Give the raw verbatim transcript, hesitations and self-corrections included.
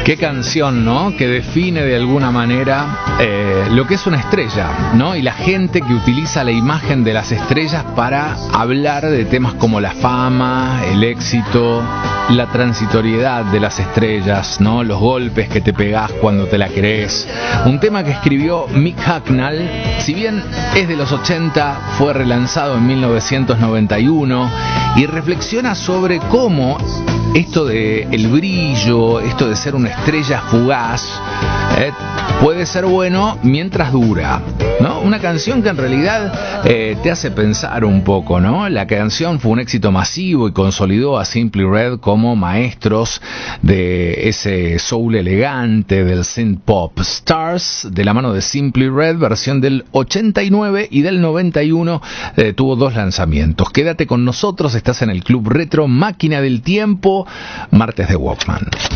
Qué canción, ¿no? Que define de alguna manera eh, lo que es una estrella, ¿no? Y la gente que utiliza la imagen de las estrellas para hablar de temas como la fama, el éxito, la transitoriedad de las estrellas, ¿no? Los golpes que te pegás cuando te la crees. Un tema que escribió Mick Hucknall, si bien es de los ochenta, fue relanzado en mil novecientos noventa y uno y reflexiona sobre cómo esto de el brillo, esto de ser una estrella fugaz, eh, puede ser bueno mientras dura, ¿no? Una canción que en realidad eh, te hace pensar un poco, ¿no? La canción fue un éxito masivo y consolidó a Simply Red como maestros de ese soul elegante del synth pop. Stars, de la mano de Simply Red, versión del ochenta y nueve y del noventa y uno, eh, tuvo dos lanzamientos. Quédate con nosotros, estás en el Club Retro, Máquina del Tiempo, martes de Walkman.